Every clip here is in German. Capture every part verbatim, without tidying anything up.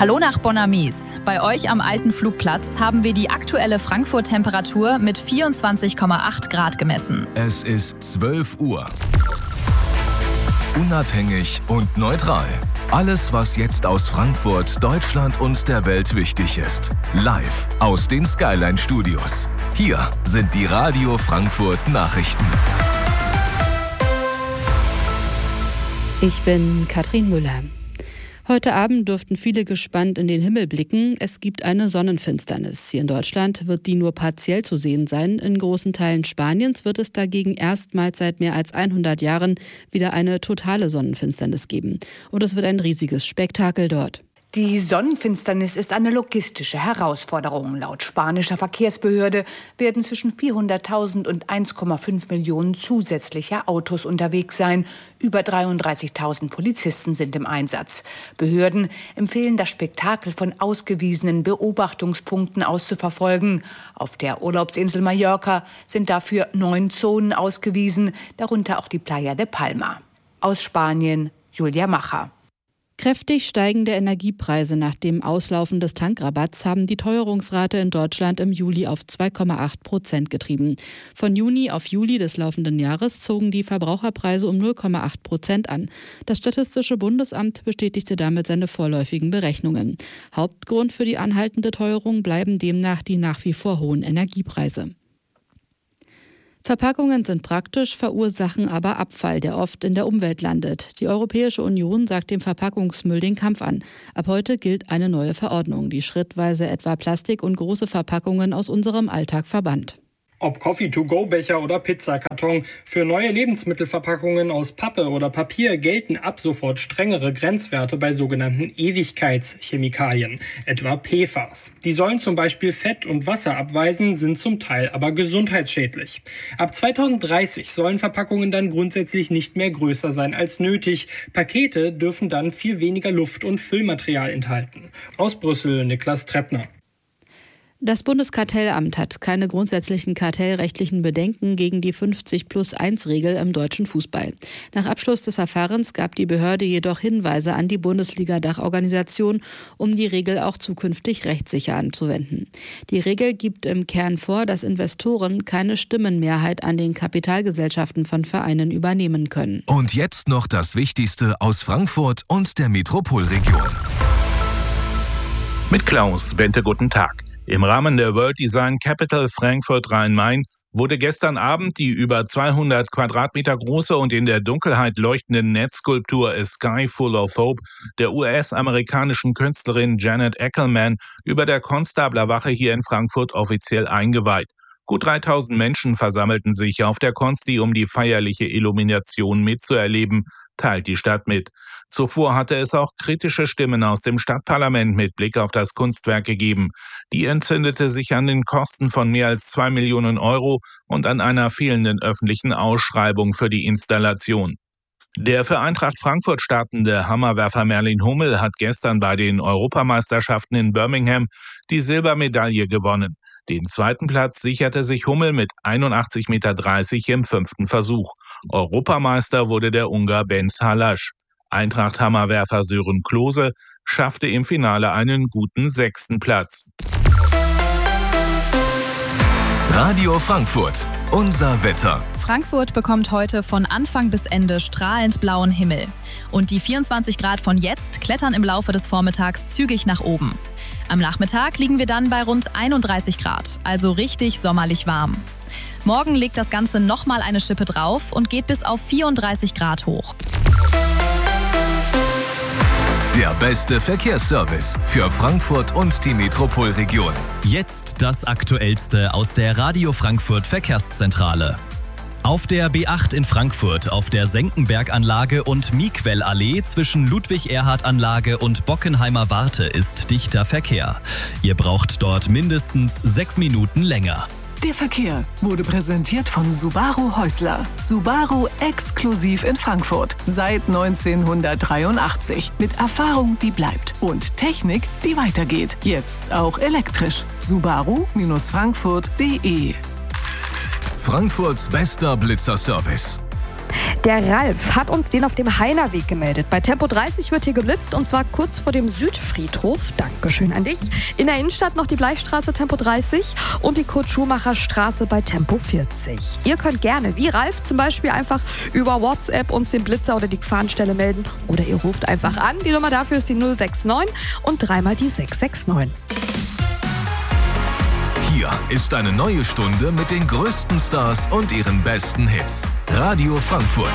Hallo nach Bonamis. Bei euch am alten Flugplatz haben wir die aktuelle Frankfurt-Temperatur mit vierundzwanzig Komma acht Grad gemessen. Es ist zwölf Uhr. Unabhängig und neutral. Alles, was jetzt aus Frankfurt, Deutschland und der Welt wichtig ist. Live aus den Skyline Studios. Hier sind die Radio Frankfurt Nachrichten. Ich bin Katrin Müller. Heute Abend dürften viele gespannt in den Himmel blicken. Es gibt eine Sonnenfinsternis. Hier in Deutschland wird die nur partiell zu sehen sein. In großen Teilen Spaniens wird es dagegen erstmals seit mehr als hundert Jahren wieder eine totale Sonnenfinsternis geben. Und es wird ein riesiges Spektakel dort. Die Sonnenfinsternis ist eine logistische Herausforderung. Laut spanischer Verkehrsbehörde werden zwischen vierhunderttausend und eins Komma fünf Millionen zusätzlicher Autos unterwegs sein. Über dreiunddreißigtausend Polizisten sind im Einsatz. Behörden empfehlen, das Spektakel von ausgewiesenen Beobachtungspunkten aus zu verfolgen. Auf der Urlaubsinsel Mallorca sind dafür neun Zonen ausgewiesen, darunter auch die Playa de Palma. Aus Spanien, Julia Macher. Kräftig steigende Energiepreise nach dem Auslaufen des Tankrabatts haben die Teuerungsrate in Deutschland im Juli auf zwei Komma acht Prozent getrieben. Von Juni auf Juli des laufenden Jahres zogen die Verbraucherpreise um null Komma acht Prozent an. Das Statistische Bundesamt bestätigte damit seine vorläufigen Berechnungen. Hauptgrund für die anhaltende Teuerung bleiben demnach die nach wie vor hohen Energiepreise. Verpackungen sind praktisch, verursachen aber Abfall, der oft in der Umwelt landet. Die Europäische Union sagt dem Verpackungsmüll den Kampf an. Ab heute gilt eine neue Verordnung, die schrittweise etwa Plastik und große Verpackungen aus unserem Alltag verbannt. Ob Coffee-to-go-Becher oder Pizzakarton, für neue Lebensmittelverpackungen aus Pappe oder Papier gelten ab sofort strengere Grenzwerte bei sogenannten Ewigkeitschemikalien, etwa P F A S. Die sollen zum Beispiel Fett und Wasser abweisen, sind zum Teil aber gesundheitsschädlich. Ab zweitausenddreißig sollen Verpackungen dann grundsätzlich nicht mehr größer sein als nötig. Pakete dürfen dann viel weniger Luft- und Füllmaterial enthalten. Aus Brüssel, Niklas Treppner. Das Bundeskartellamt hat keine grundsätzlichen kartellrechtlichen Bedenken gegen die fünfzig plus eins Regel im deutschen Fußball. Nach Abschluss des Verfahrens gab die Behörde jedoch Hinweise an die Bundesliga-Dachorganisation, um die Regel auch zukünftig rechtssicher anzuwenden. Die Regel gibt im Kern vor, dass Investoren keine Stimmenmehrheit an den Kapitalgesellschaften von Vereinen übernehmen können. Und jetzt noch das Wichtigste aus Frankfurt und der Metropolregion. Mit Klaus Bente, guten Tag. Im Rahmen der World Design Capital Frankfurt Rhein-Main wurde gestern Abend die über zweihundert Quadratmeter große und in der Dunkelheit leuchtende Netzskulptur A Sky Full of Hope der U S-amerikanischen Künstlerin Janet Ackerman über der Konstablerwache hier in Frankfurt offiziell eingeweiht. Gut dreitausend Menschen versammelten sich auf der Konsti, um die feierliche Illumination mitzuerleben, teilt die Stadt mit. Zuvor hatte es auch kritische Stimmen aus dem Stadtparlament mit Blick auf das Kunstwerk gegeben. Die entzündete sich an den Kosten von mehr als zwei Millionen Euro und an einer fehlenden öffentlichen Ausschreibung für die Installation. Der für Eintracht Frankfurt startende Hammerwerfer Merlin Hummel hat gestern bei den Europameisterschaften in Birmingham die Silbermedaille gewonnen. Den zweiten Platz sicherte sich Hummel mit einundachtzig Komma dreißig Meter im fünften Versuch. Europameister wurde der Ungar Ben Szalas. Eintracht-Hammerwerfer Sören Klose schaffte im Finale einen guten sechsten Platz. Radio Frankfurt, unser Wetter. Frankfurt bekommt heute von Anfang bis Ende strahlend blauen Himmel. Und die vierundzwanzig Grad von jetzt klettern im Laufe des Vormittags zügig nach oben. Am Nachmittag liegen wir dann bei rund einunddreißig Grad, also richtig sommerlich warm. Morgen legt das Ganze nochmal eine Schippe drauf und geht bis auf vierunddreißig Grad hoch. Der beste Verkehrsservice für Frankfurt und die Metropolregion. Jetzt das Aktuellste aus der Radio Frankfurt Verkehrszentrale. Auf der B acht in Frankfurt auf der Senckenberg-Anlage und Miquel-Allee zwischen Ludwig-Erhard-Anlage und Bockenheimer Warte ist dichter Verkehr. Ihr braucht dort mindestens sechs Minuten länger. Der Verkehr wurde präsentiert von Subaru Häusler. Subaru exklusiv in Frankfurt. Seit neunzehnhundertdreiundachtzig. Mit Erfahrung, die bleibt. Und Technik, die weitergeht. Jetzt auch elektrisch. Subaru Frankfurt punkt de. Frankfurts bester Blitzerservice. Der Ralf hat uns den auf dem Heinerweg gemeldet. Bei Tempo dreißig wird hier geblitzt und zwar kurz vor dem Südfriedhof. Dankeschön an dich. In der Innenstadt noch die Bleichstraße Tempo dreißig und die Kurt-Schumacher-Straße bei Tempo vierzig. Ihr könnt gerne, wie Ralf zum Beispiel, einfach über WhatsApp uns den Blitzer oder die Gefahrenstelle melden oder ihr ruft einfach an. Die Nummer dafür ist die null sechs neun und dreimal die sechs sechs neun. Hier ist eine neue Stunde mit den größten Stars und ihren besten Hits. Radio Frankfurt.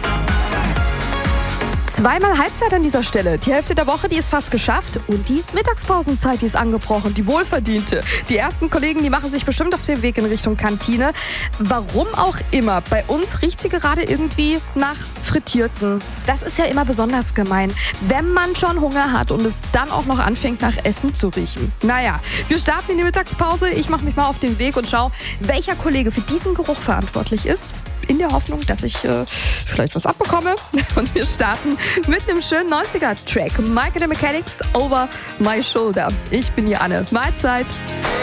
Zweimal Halbzeit an dieser Stelle. Die Hälfte der Woche, die ist fast geschafft. Und die Mittagspausenzeit, die ist angebrochen. Die wohlverdiente. Die ersten Kollegen, die machen sich bestimmt auf den Weg in Richtung Kantine. Warum auch immer. Bei uns riecht sie gerade irgendwie nach Frittierten. Das ist ja immer besonders gemein, wenn man schon Hunger hat und es dann auch noch anfängt, nach Essen zu riechen. Naja, wir starten in die Mittagspause. Ich mache mich mal auf den Weg und schaue, welcher Kollege für diesen Geruch verantwortlich ist. In der Hoffnung, dass ich äh, vielleicht was abbekomme. Und wir starten mit einem schönen neunziger-Track. Mike and the Mechanics, Over My Shoulder. Ich bin hier Anne. Mahlzeit.